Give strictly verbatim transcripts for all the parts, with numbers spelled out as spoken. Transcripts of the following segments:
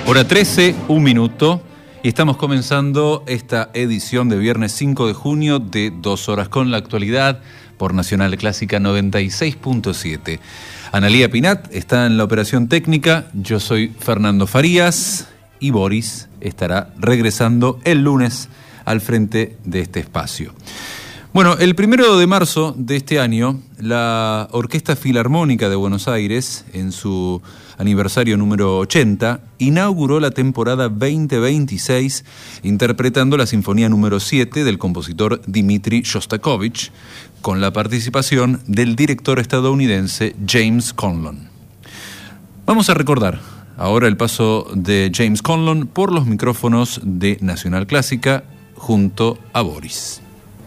Hora trece, un minuto, y estamos comenzando esta edición de viernes cinco de junio de Dos Horas con la Actualidad por Nacional Clásica noventa y seis punto siete. Analía Pinat está en la operación técnica, yo soy Fernando Farías y Boris estará regresando el lunes al frente de este espacio. Bueno, el primero de marzo de este año, la Orquesta Filarmónica de Buenos Aires, en su aniversario número ochenta, inauguró la temporada veinte veintiséis interpretando la Sinfonía número siete del compositor Dmitri Shostakovich, con la participación del director estadounidense James Conlon. Vamos a recordar ahora el paso de James Conlon por los micrófonos de Nacional Clásica junto a Boris.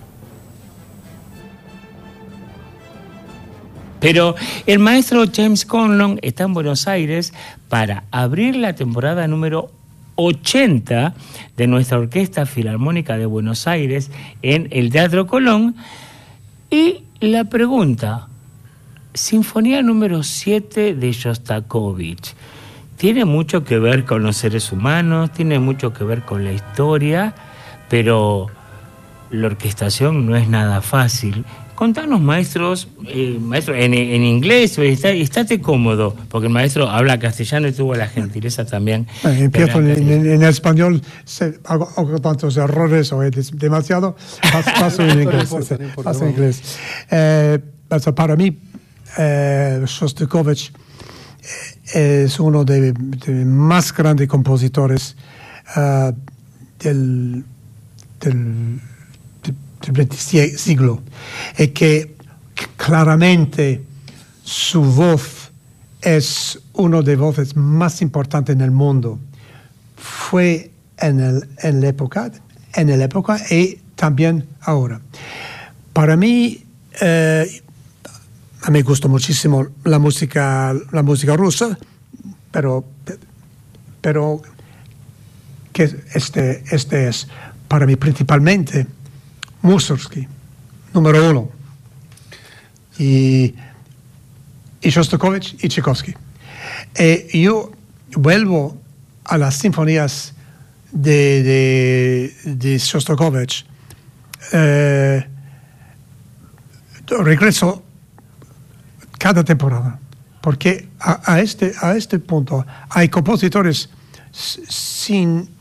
Pero el maestro James Conlon está en Buenos Aires para abrir la temporada número ochenta de nuestra Orquesta Filarmónica de Buenos Aires en el Teatro Colón. Y la pregunta, Sinfonía número siete de Shostakovich, tiene mucho que ver con los seres humanos, tiene mucho que ver con la historia, pero la orquestación no es nada fácil. Contanos, maestros, eh, maestro, en, en inglés, está, estate cómodo, porque el maestro habla castellano y tuvo la gentileza también. Eh, empiezo en, en, en español, se, hago, hago tantos errores o es demasiado, paso, paso en inglés. No importa, no importa, paso en inglés. Eh, para mí, eh, Shostakovich es uno de los más grandes compositores uh, del... del del siglo, y que claramente su voz es una de las voces más importantes en el mundo. Fue en, el, en la época, en la época y también ahora. Para mí, eh, a mí me gusta muchísimo la música, la música rusa, pero, pero que este, este es para mí principalmente Mussorgsky, número uno, y, y Shostakovich y Tchaikovsky. Eh, yo vuelvo a las sinfonías de, de, de Shostakovich. Eh, regreso cada temporada, porque a, a, este, a este punto hay compositores sin